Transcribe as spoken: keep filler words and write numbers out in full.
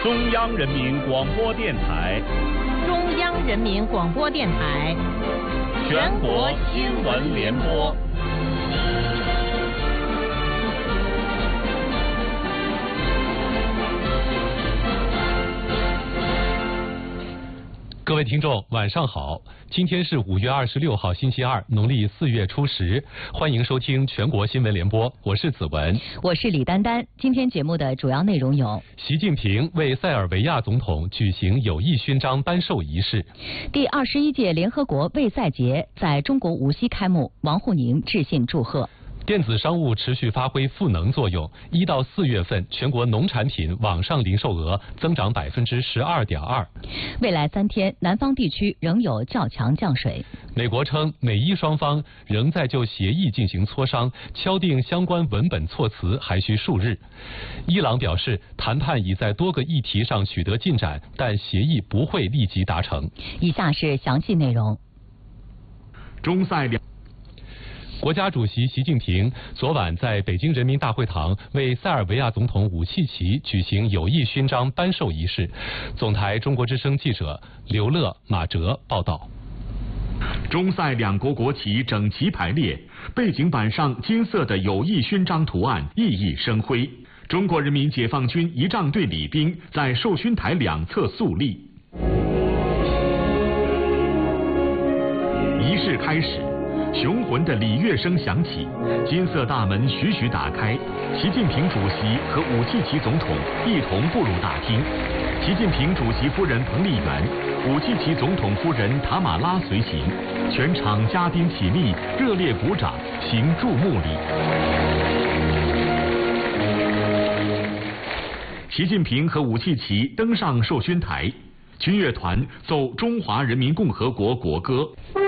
中央人民广播电台， 中央人民广播电台， 全国新闻联播。 各位听众，晚上好！今天是五月二十六号，星期二，农历四月初十。欢迎收听全国新闻联播，我是子文， 我是李丹丹。今天节目的主要内容有： 习近平为塞尔维亚总统举行友谊勋章颁授仪式； 第二十一届联合国卫赛节在中国无锡开幕，王沪宁致信祝贺。 电子商务持续发挥赋能作用，一到四月份全国农产品网上零售额增长百分之十二点二。 未来三天，南方地区仍有较强降水。 美国称，美伊双方仍在就协议进行磋商，敲定相关文本措辞还需数日。伊朗表示，谈判已在多个议题上取得进展，但协议不会立即达成。 以下是详细内容。 中塞两。 国家主席习近平昨晚在北京人民大会堂为塞尔维亚总统武契奇举行友谊勋章颁授仪式。总台中国之声记者刘乐、马哲报道。 中塞两国国旗整齐排列，背景板上金色的友谊勋章图案熠熠生辉。中国人民解放军仪仗队礼兵在授勋台两侧肃立。仪式开始，雄浑的礼乐声响起，金色大门徐徐打开，习近平主席和武契奇总统一同步入大厅。习近平主席夫人彭丽媛、武契奇总统夫人塔马拉随行，全场嘉宾起立，热烈鼓掌，行注目礼。习近平和武契奇登上授勋台，军乐团奏中华人民共和国国歌。